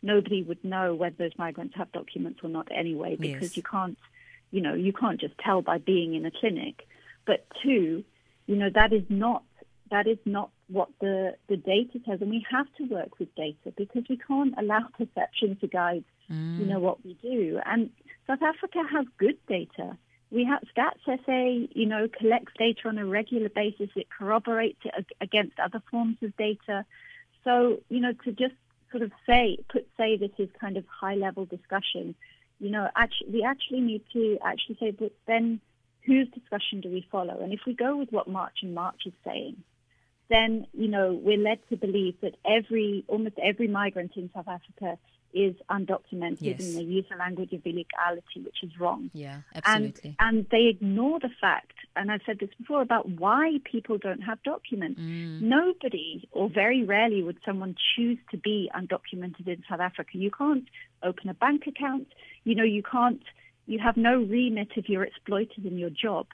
nobody would know whether those migrants have documents or not anyway, because you can't just tell by being in a clinic. But two, that is not what the data says, and we have to work with data because we can't allow perception to guide, what we do. And South Africa has good data. We have Stats SA, collects data on a regular basis. It corroborates it against other forms of data. So, to just sort of say this is kind of high-level discussion, we actually need to actually say, but then whose discussion do we follow? And if we go with what March and March is saying, then, we're led to believe that almost every migrant in South Africa is undocumented and they use the language of illegality, which is wrong. Yeah, absolutely. And they ignore the fact, and I've said this before, about why people don't have documents. Nobody, or very rarely, would someone choose to be undocumented in South Africa. You can't open a bank account. You have no remit if you're exploited in your job.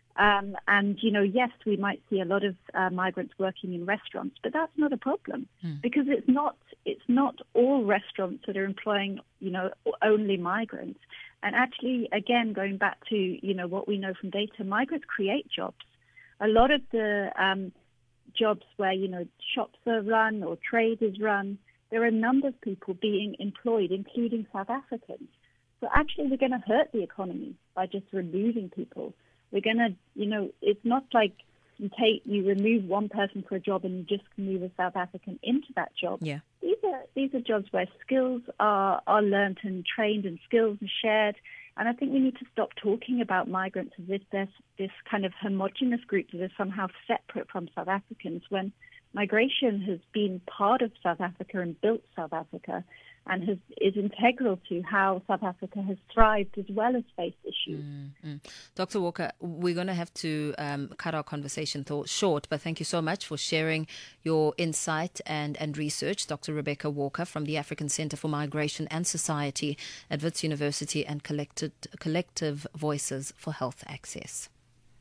Yes, we might see a lot of migrants working in restaurants, but that's not a problem because it's not all restaurants that are employing, only migrants. And actually, again, going back to, what we know from data, migrants create jobs. A lot of the jobs where, shops are run or trade is run, there are a number of people being employed, including South Africans. So actually, we're going to hurt the economy by just removing people. We're going to, it's not like you remove one person for a job and you just move a South African into that job. Yeah. These are jobs where skills are learnt and trained and skills are shared. And I think we need to stop talking about migrants as if there's this kind of homogenous group that is somehow separate from South Africans, when migration has been part of South Africa and built South Africa and is integral to how South Africa has thrived as well as faced issues. Dr. Walker, we're going to have to cut our conversation short, but thank you so much for sharing your insight and research. Dr. Rebecca Walker from the African Center for Migration and Society at Wits University and Collective Voices for Health Access.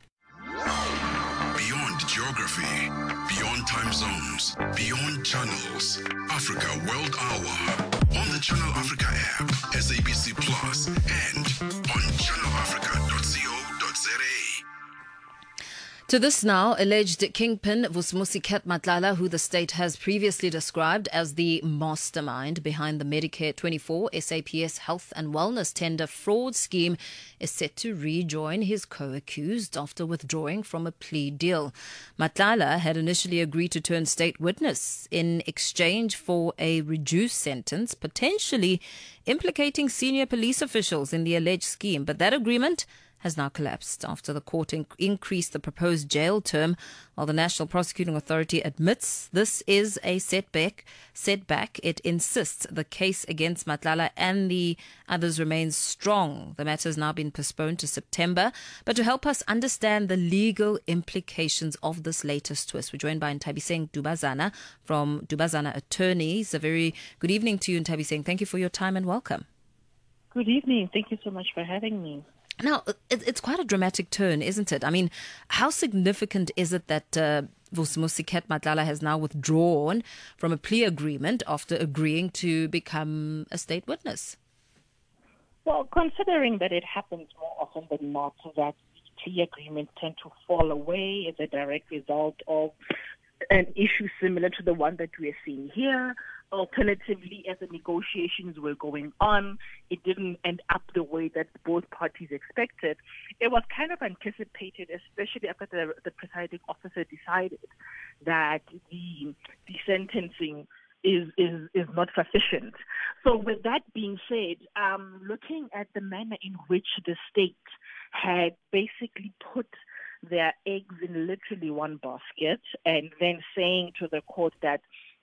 Beyond geography, beyond time zones, beyond channels, Africa World Hour on the Channel Africa app, SABC Plus, and on channelafrica.co.za. To this now, alleged kingpin Vusimusi Matlala, who the state has previously described as the mastermind behind the Medicare 24 SAPS health and wellness tender fraud scheme, is set to rejoin his co-accused after withdrawing from a plea deal. Matlala had initially agreed to turn state witness in exchange for a reduced sentence, potentially implicating senior police officials in the alleged scheme, but that agreement has now collapsed after the court increased the proposed jail term, while the National Prosecuting Authority admits this is a setback. It insists the case against Matlala and the others remains strong. The matter has now been postponed to September. But to help us understand the legal implications of this latest twist, we're joined by Nthabiseng Dubazana from Dubazana Attorneys. A very good evening to you, Nthabiseng. Thank you for your time and welcome. Good evening. Thank you so much for having me. Now, it's quite a dramatic turn, isn't it? I mean, how significant is it that Vusimusi Matlala has now withdrawn from a plea agreement after agreeing to become a state witness? Well, considering that it happens more often than not, that plea agreements tend to fall away as a direct result of an issue similar to the one that we are seeing here. Alternatively, as the negotiations were going on, it didn't end up the way that both parties expected. It was kind of anticipated, especially after the presiding officer decided that the sentencing is not sufficient. So with that being said, looking at the manner in which the state had basically put their eggs in literally one basket and then saying to the court that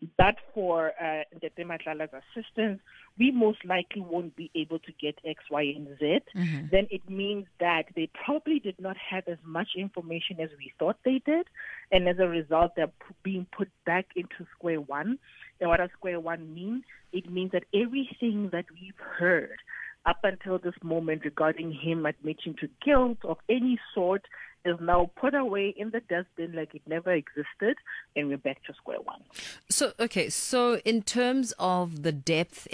for Ndete Matlala's assistance, we most likely won't be able to get X, Y, and Z, then it means that they probably did not have as much information as we thought they did, and as a result, they're being put back into square one. And what does square one mean? It means that everything that we've heard up until this moment regarding him admitting to guilt of any sort is now put away in the dustbin like it never existed, and we're back to square one. So in terms of the depth